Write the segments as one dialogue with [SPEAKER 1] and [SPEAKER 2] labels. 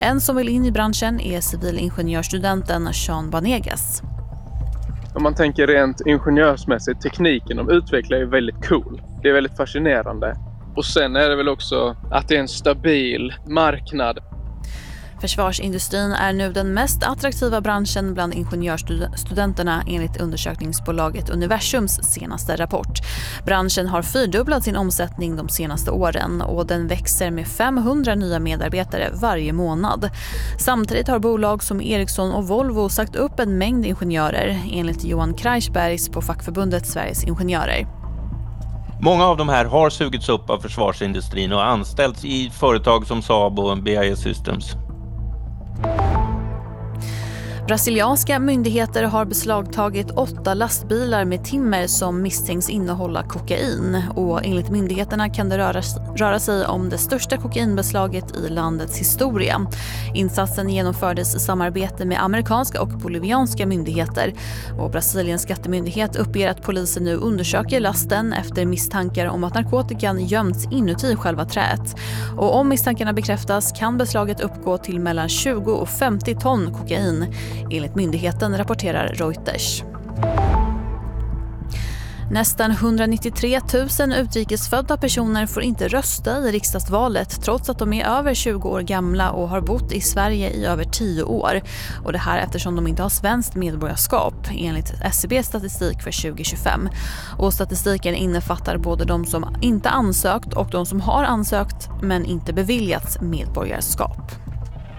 [SPEAKER 1] En som vill in i branschen är civilingenjörsstudenten Sean Banegas.
[SPEAKER 2] Om man tänker rent ingenjörsmässigt, tekniken de utvecklar är väldigt cool. Det är väldigt fascinerande. Och sen är det väl också att det är en stabil marknad.
[SPEAKER 1] Försvarsindustrin är nu den mest attraktiva branschen bland ingenjörsstudenterna enligt undersökningsbolaget Universums senaste rapport. Branschen har fyrdubblat sin omsättning de senaste åren och den växer med 500 nya medarbetare varje månad. Samtidigt har bolag som Ericsson och Volvo sagt upp en mängd ingenjörer enligt Johan Kreisbergs på fackförbundet Sveriges Ingenjörer.
[SPEAKER 3] Många av de här har sugits upp av försvarsindustrin och anställts i företag som Saab och BAE Systems.
[SPEAKER 1] Brasilianska myndigheter har beslagtagit 8 lastbilar med timmer som misstänks innehålla kokain. Och enligt myndigheterna kan det röra sig om det största kokainbeslaget i landets historia. Insatsen genomfördes i samarbete med amerikanska och bolivianska myndigheter. Och Brasiliens skattemyndighet uppger att polisen nu undersöker lasten efter misstankar om att narkotikan gömts inuti själva träet. Och om misstankarna bekräftas kan beslaget uppgå till mellan 20 och 50 ton kokain. Enligt myndigheten, rapporterar Reuters. Nästan 193 000 utrikesfödda personer får inte rösta i riksdagsvalet trots att de är över 20 år gamla och har bott i Sverige i över 10 år. Och det här eftersom de inte har svenskt medborgarskap enligt SCBs statistik för 2025. Och statistiken innefattar både de som inte ansökt och de som har ansökt men inte beviljats medborgarskap.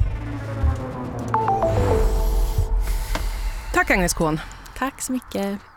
[SPEAKER 4] Tack Agnes Kohn.
[SPEAKER 1] Tack så mycket.